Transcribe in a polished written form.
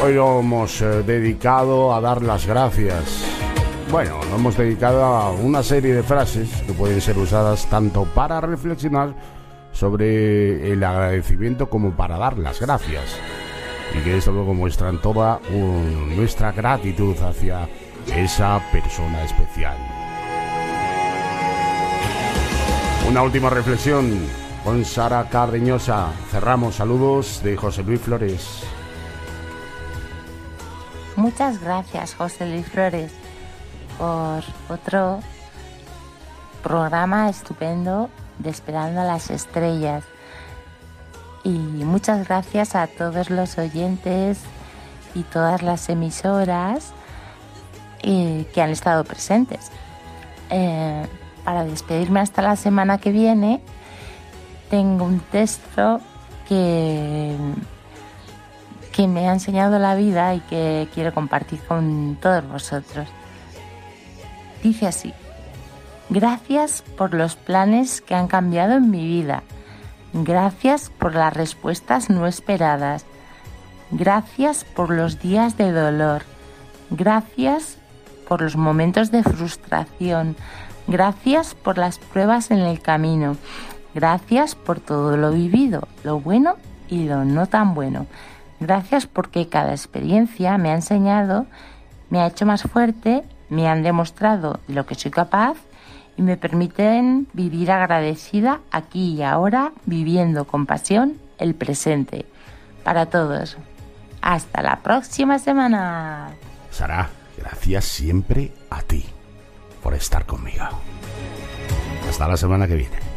Hoy lo hemos dedicado a dar las gracias. Bueno, lo hemos dedicado a una serie de frases que pueden ser usadas tanto para reflexionar sobre el agradecimiento como para dar las gracias. Y que esto luego muestran toda nuestra gratitud hacia esa persona especial. Una última reflexión con Sara Cardeñosa. Cerramos. Saludos de José Luis Flores. Muchas gracias, José Luis Flores, por otro programa estupendo de Esperando a las Estrellas. Y muchas gracias a todos los oyentes y todas las emisoras que han estado presentes. Para despedirme hasta la semana que viene, tengo un texto que me ha enseñado la vida y que quiero compartir con todos vosotros. Dice así: gracias por los planes que han cambiado en mi vida. Gracias por las respuestas no esperadas. Gracias por los días de dolor. Gracias por los momentos de frustración. Gracias por las pruebas en el camino. Gracias por todo lo vivido, lo bueno y lo no tan bueno. Gracias porque cada experiencia me ha enseñado, me ha hecho más fuerte, me han demostrado de lo que soy capaz y me permiten vivir agradecida aquí y ahora, viviendo con pasión el presente. Para todos. Hasta la próxima semana. Sara, gracias siempre a ti por estar conmigo. Hasta la semana que viene.